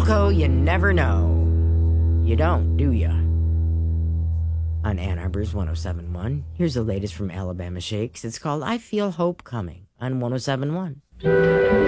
Wilco, you never know. You don't, do ya? On Ann Arbor's 107.1, here's the latest from Alabama Shakes. It's called I Feel Hope Coming on 107.1.